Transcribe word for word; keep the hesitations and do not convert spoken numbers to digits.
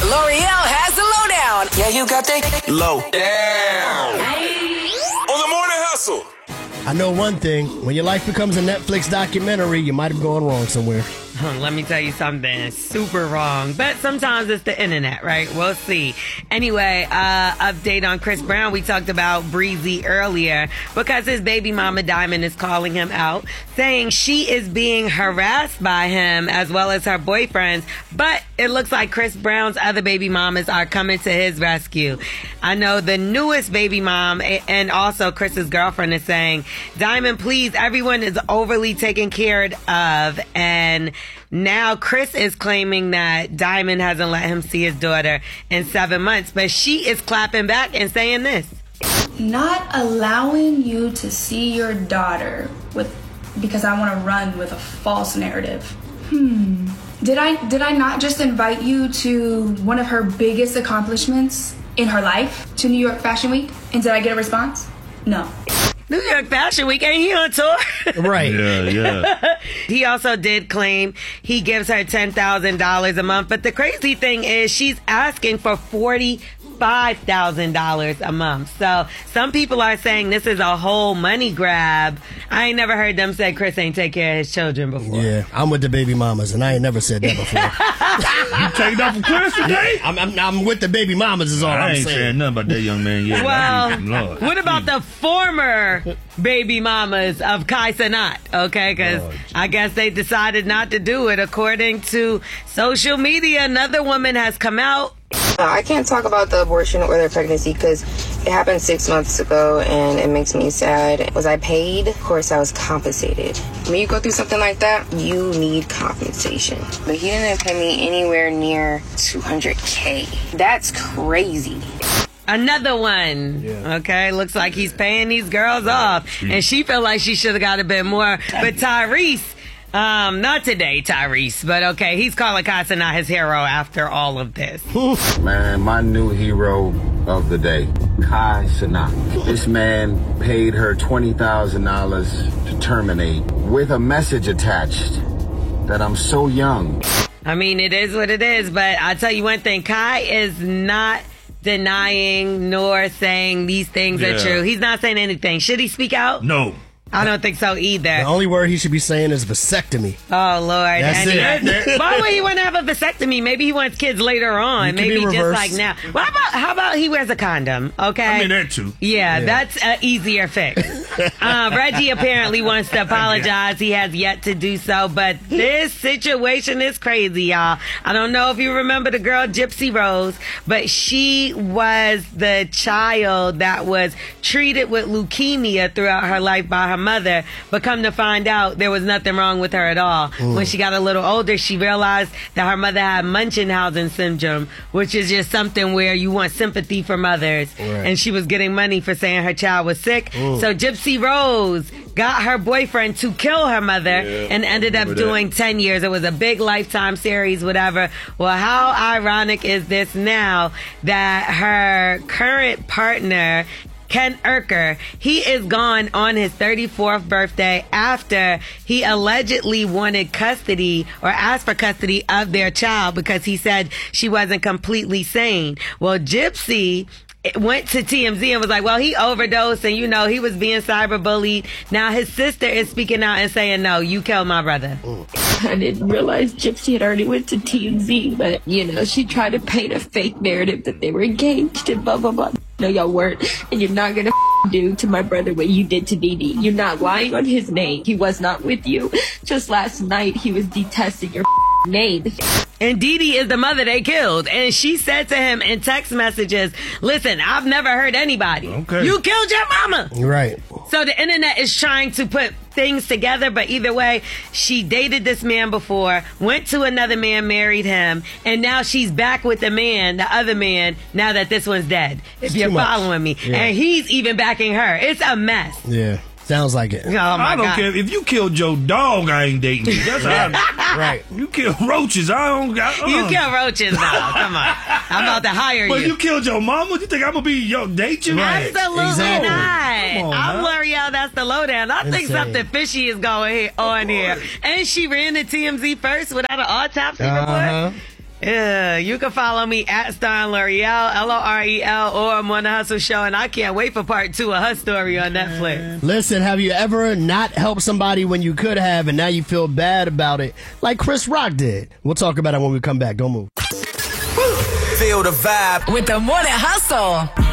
L'Oreal has the lowdown. Yeah, you got that low down. On the Morning Hustle. I know one thing. When your life becomes a Netflix documentary, you might have gone wrong somewhere. Let me tell you something super wrong. But sometimes it's the internet, right? We'll see. Anyway, uh, update on Chris Brown. We talked about Breezy earlier because his baby mama Diamond is calling him out, saying she is being harassed by him as well as her boyfriends. But it looks like Chris Brown's other baby mamas are coming to his rescue. I know the newest baby mom and also Chris's girlfriend is saying, Diamond, please, everyone is overly taken care of. And now Chris is claiming that Diamond hasn't let him see his daughter in seven months. But she is clapping back and saying this. Not allowing you to see your daughter with because I want to run with a false narrative. Hmm. Did I did I not just invite you to one of her biggest accomplishments in her life, to New York Fashion Week? And did I get a response? No. New York Fashion Week, ain't he on tour? Right. Yeah, yeah. He also did claim he gives her ten thousand dollars a month. But the crazy thing is she's asking for forty-five thousand dollars a month. So some people are saying this is a whole money grab. I ain't never heard them say Chris ain't take care of his children before. Yeah, I'm with the baby mamas, and I ain't never said that before. You taking up for Chris today? I'm, I'm, I'm with the baby mamas is all I I'm ain't saying. saying nothing about that young man yet. Well, Lord. what about the former baby mamas of Kai Cenat? Okay, because I guess they decided not to do it. According to social media, another woman has come out. I can't talk about the abortion or the pregnancy because it happened six months ago and it makes me sad. Was I paid? Of course I was compensated. When you go through something like that, you need compensation. But he didn't pay me anywhere near two hundred K. That's crazy. Another one. Yeah. Okay, looks like he's paying these girls off. And she felt like she should have got a bit more. But Tyrese, um, not today, Tyrese, but okay, he's calling Kai Cenat his hero after all of this. Man, my new hero of the day, Kai Cenat. This man paid her twenty thousand dollars to terminate with a message attached that I'm so young. I mean, it is what it is, but I'll tell you one thing, Kai is not denying nor saying these things Yeah. are true. He's not saying anything. Should he speak out? No. I don't think so either. The only word he should be saying is vasectomy. Oh, Lord. That's And it. he- why would he want to have a vasectomy? Maybe he wants kids later on. You can Maybe be just reversed. like now. Well, how about, how about he wears a condom? Okay. I mean, that too. Yeah, Yeah. that's an easier fix. uh, Reggie apparently wants to apologize. He has yet to do so, but this situation is crazy, y'all. I don't know if you remember the girl Gypsy Rose, but she was the child that was treated with leukemia throughout her life by her mother, but come to find out there was nothing wrong with her at all. When she got a little older, she realized that her mother had Munchausen syndrome, which is just something where you want sympathy for mothers. Right. And she was getting money for saying her child was sick. So Gypsy Rose got her boyfriend to kill her mother and ended up remember that. doing ten years. It was a big Lifetime series, whatever. Well, how ironic is this now that her current partner, Ken Urker, he is gone on his thirty-fourth birthday after he allegedly wanted custody or asked for custody of their child because he said she wasn't completely sane. Well, Gypsy went to T M Z and was like, well, he overdosed and, you know, he was being cyberbullied. Now his sister is speaking out and saying, no, you killed my brother. I didn't realize Gypsy had already went to T M Z, but, you know, she tried to paint a fake narrative that they were engaged and blah, blah, blah. No, y'all weren't. And you're not going to do to my brother what you did to Dee Dee. You're not lying on his name. He was not with you. Just last night, he was detesting your name. And Dee Dee is the mother they killed. And she said to him in text messages, listen, I've never hurt anybody. Okay. You killed your mama. Right. So the internet is trying to put things together, but either way, she dated this man before, went to another man, married him, and now she's back with the man, the other man, now that this one's dead. If It's you're too much. following me. Yeah. And he's even backing her. It's a mess. Yeah. Sounds like it. Oh, my I don't God. care. If you killed your dog, I ain't dating you. That's how I, Right. You kill roaches, I don't got. Uh. You kill roaches now. Come on. I'm about to hire But you. you killed your mama? You think I'm gonna be your date you? Right. Absolutely Exactly. not. Come on, I'm now. L'Oreal. That's the lowdown. I think Insane. something fishy is going here, on here. And she ran the T M Z first without an autopsy report. Uh-huh. Yeah, you can follow me at Starring L'Oreal, L O R E L, or I'm on the Hustle Show, and I can't wait for part two of her story on Netflix. Listen, have you ever not helped somebody when you could have, and now you feel bad about it, like Chris Rock did? We'll talk about it when we come back. Don't move. Feel the vibe with the Morning Hustle.